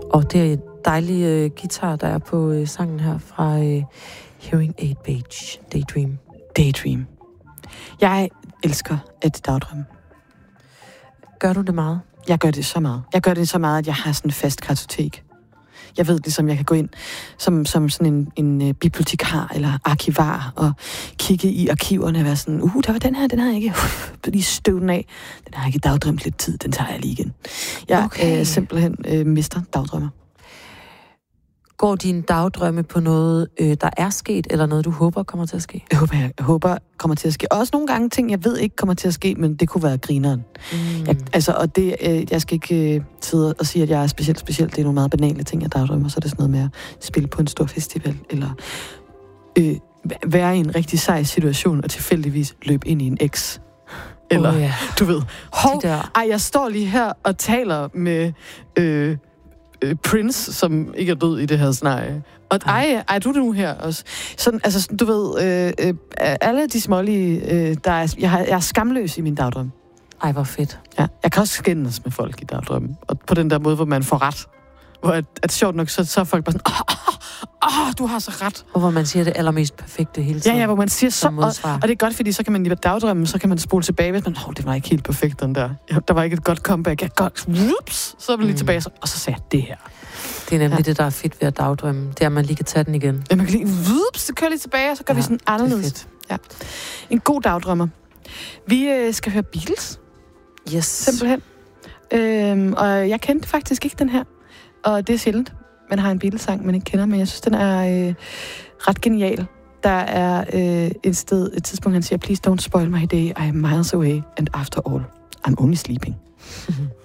Og det er en dejlig guitar, der er på sangen her fra Hearing Aid Page, Daydream. Daydream. Jeg elsker at dagdrømme. Gør du det meget? Jeg gør det så meget. Jeg gør det så meget, at jeg har sådan en fast kartotek. Jeg ved ligesom, jeg kan gå ind som sådan en bibliotekar eller arkivar og kigge i arkiverne og være sådan, der var den her jeg ikke lige støv den af. Den har jeg ikke dagdrømt lidt tid, den tager jeg lige igen. Jeg simpelthen mister dagdrømmer. Går dine dagdrømme på noget, der er sket, eller noget, du håber kommer til at ske? Jeg håber kommer til at ske. Også nogle gange ting, jeg ved ikke kommer til at ske, men det kunne være grineren. Jeg skal ikke sidde og sige, at jeg er specielt. Det er nogle meget banale ting, jeg dagdrømmer. Så er det sådan noget med at spille på en stor festival, eller være i en rigtig sej situation, og tilfældigvis løbe ind i en eks. Eller, du ved, jeg står lige her og taler med Prince, som ikke er død i det her scenarie. Og du er nu her også. Sådan, altså, du ved, alle de smålige, jeg er skamløs i min dagdrøm. Ej, hvor fedt. Ja, jeg kan også skændes med folk i dagdrømmen. Og på den der måde, hvor man får ret. Hvor at sjovt nok, så er folk bare sådan, du har så ret. Og hvor man siger det allermest perfekte hele tiden. Ja, hvor man siger så, og det er godt, fordi så kan man lige ved dagdrømmen, så kan man spole tilbage, hvis man, det var ikke helt perfekt, den der. Der var ikke et godt comeback. Så er man lige tilbage, og så sagde jeg det her. Det er nemlig det, der er fedt ved at dagdrømme. Det er, at man lige kan tage den igen. Ja, man kan lige, så kører lige tilbage, og så gør vi sådan anderledes. Ja. En god dagdrømmer. Vi skal høre Beatles. Yes. Simpelthen. Og jeg kendte faktisk ikke den her. Og det er sjældent, man har en Beatles-sang, man ikke kender, men jeg synes, den er ret genial. Der er et tidspunkt, han siger, please don't spoil my day, I am miles away, and after all, I'm only sleeping.